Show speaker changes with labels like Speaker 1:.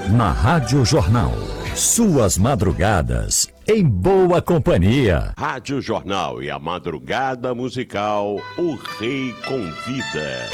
Speaker 1: Na Rádio Jornal. Suas madrugadas em boa companhia.
Speaker 2: Rádio Jornal e a madrugada musical, o Rei Convida.